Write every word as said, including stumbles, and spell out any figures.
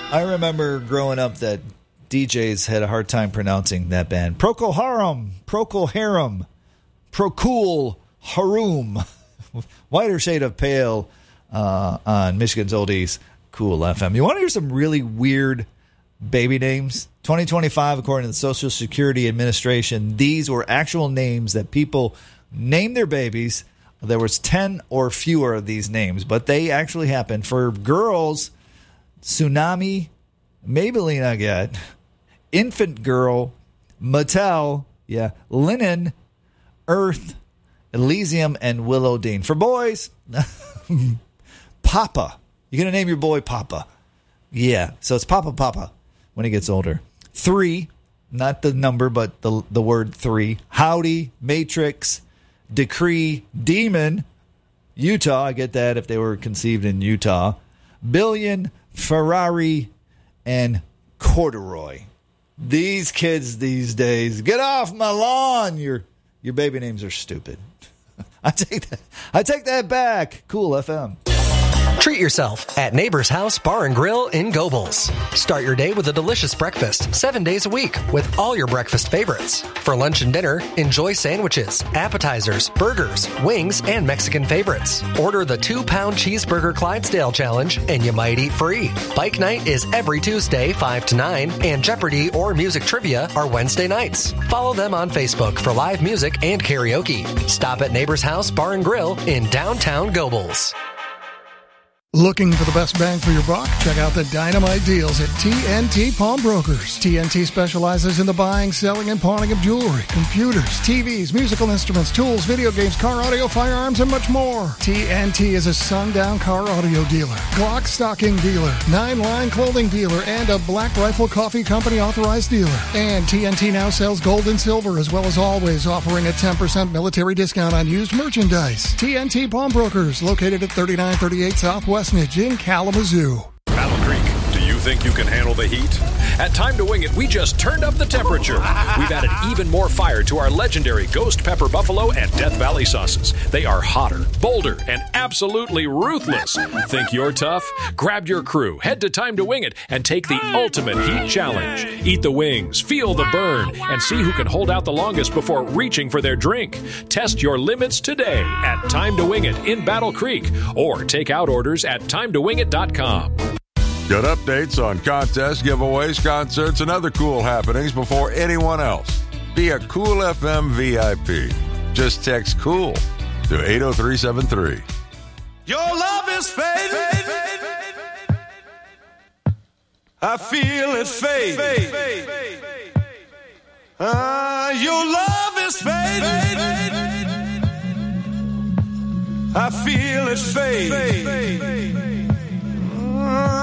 I remember growing up that D Js had a hard time pronouncing that band. Procol Harum, Procol Harum, Procol Harum. Whiter shade of pale uh, on Michigan's Oldies Cool F M. You want to hear some really weird baby names? twenty twenty-five, according to the Social Security Administration, these were actual names that people named their babies. There was ten or fewer of these names, but they actually happened. For girls, Tsunami, Maybelline, I get, Infant Girl, Mattel, yeah, Linen, Earth, Elysium, and Willow Dean. For boys, Papa. You're going to name your boy Papa. Yeah, so it's Papa Papa when he gets older. Three, not the number, but the, the word three. Howdy, Matrix, Decree, Demon, Utah. I get that if they were conceived in Utah. Billion, Ferrari, and Corduroy. These kids these days, get off my lawn. Your your baby names are stupid. I take that. I take that back. Cool F M. Treat yourself at Neighbor's House Bar and Grill in Gobles. Start your day with a delicious breakfast seven days a week with all your breakfast favorites. For lunch and dinner, enjoy sandwiches, appetizers, burgers, wings, and Mexican favorites. Order the two-pound cheeseburger Clydesdale challenge and you might eat free. Bike night is every Tuesday, five to nine, and Jeopardy or music trivia are Wednesday nights. Follow them on Facebook for live music and karaoke. Stop at Neighbor's House Bar and Grill in downtown Gobles. Looking for the best bang for your buck? Check out the dynamite deals at T N T Pawnbrokers. T N T specializes in the buying, selling, and pawning of jewelry, computers, T Vs, musical instruments, tools, video games, car audio, firearms, and much more. T N T is a sundown car audio dealer, Glock stocking dealer, nine-line clothing dealer, and a Black Rifle Coffee Company authorized dealer. And T N T now sells gold and silver, as well as always offering a ten percent military discount on used merchandise. T N T Pawnbrokers, located at thirty-nine thirty-eight Southwest in Kalamazoo. Battle Creek, do you think you can handle the heat? At Time to Wing It, we just turned up the temperature. We've added even more fire to our legendary Ghost Pepper Buffalo and Death Valley sauces. They are hotter, bolder, and absolutely ruthless. Think you're tough? Grab your crew, head to Time to Wing It, and take the ultimate heat challenge. Eat the wings, feel the burn, and see who can hold out the longest before reaching for their drink. Test your limits today at Time to Wing It in Battle Creek, or take out orders at time to wing it dot com. Get updates on contests, giveaways, concerts, and other cool happenings before anyone else. Be a Cool F M V I P. Just text COOL to eight oh three seven three. Your love is fading. I feel it fade. Ah, your love is fading. I feel it fade.